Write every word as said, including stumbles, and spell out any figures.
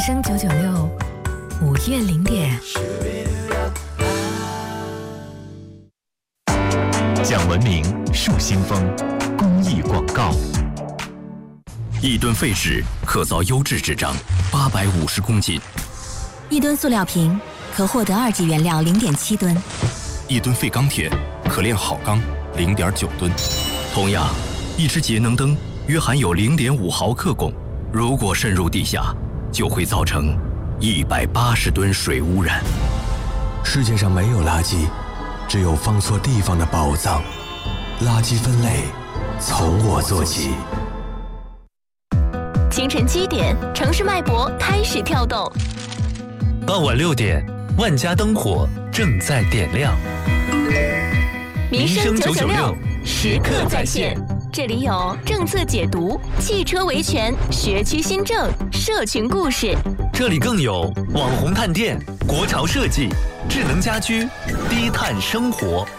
声九九六，午夜零点。 讲文明树新风，公益广告。 一吨废纸可造优质纸张八百五十公斤， 一吨塑料瓶可获得二级原料零点七吨， 一吨废钢铁可炼好钢零点九吨。同样，一只节能灯约含有零点五毫克汞，如果渗入地下，就会造成一百八十吨水污染。 世界上没有垃圾，只有放错地方的宝藏。垃圾分类从我做起。 清晨七点，城市脉搏开始跳动。 傍晚六点，万家灯火正在点亮。 民生九九六，时刻在线。这里有政策解读、汽车维权、学区新政、社群故事。 这里更有网红探店、国潮设计、智能家居、低碳生活。